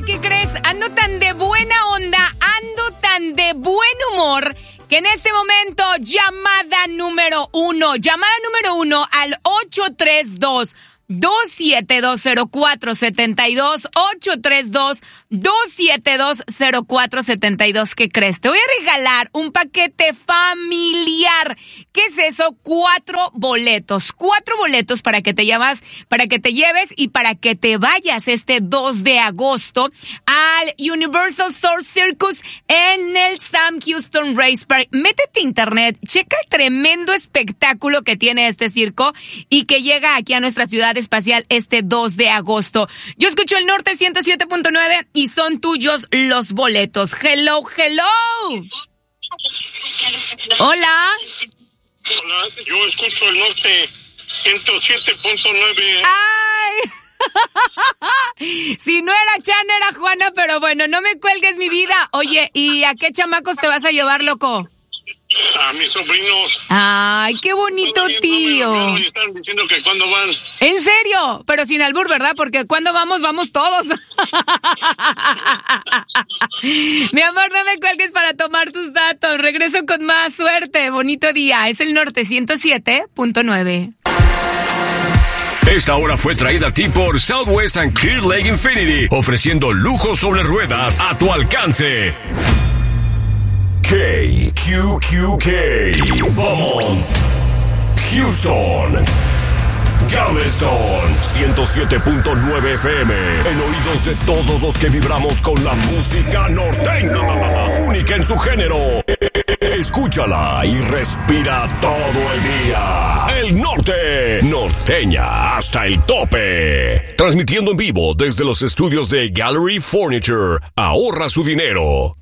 ¿qué crees? Ando tan de buena onda, ando tan de buen humor, que en este momento, llamada número uno al 832-272-0472, 832-272-0472. ¿Qué crees? Te voy a regalar un paquete familiar. ¿Qué es eso? 4 boletos para que te lleves y para que te vayas este 2 de agosto al Universal Store Circus en el Sam Houston Race Park. Métete a internet, checa el tremendo espectáculo que tiene este circo y que llega aquí a nuestra ciudad espacial este 2 de agosto. Yo escucho el Norte 107.9 y son tuyos los boletos. Hello. Hola. Hola, yo escucho el Norte 107.9. ¡Ay! Si no era Chan, era Juana, pero bueno, no me cuelgues mi vida. Oye, ¿y a qué chamacos te vas a llevar, loco? A mis sobrinos. Ay, qué bonito, tío. Y están diciendo que cuándo van. ¿En serio? Pero sin albur, ¿verdad? Porque cuando vamos todos. Mi amor, no me cuelgues para tomar tus datos. Regreso con más suerte. Bonito día. Es el Norte 107.9. Esta hora fue traída a ti por Southwest and Clear Lake Infinity, ofreciendo lujo sobre ruedas a tu alcance. KQQK, Beaumont, Houston, Galveston, 107.9 FM, en oídos de todos los que vibramos con la música norteña, única en su género. Escúchala y respira todo el día. El Norte, norteña hasta el tope. Transmitiendo en vivo desde los estudios de Gallery Furniture. Ahorra su dinero.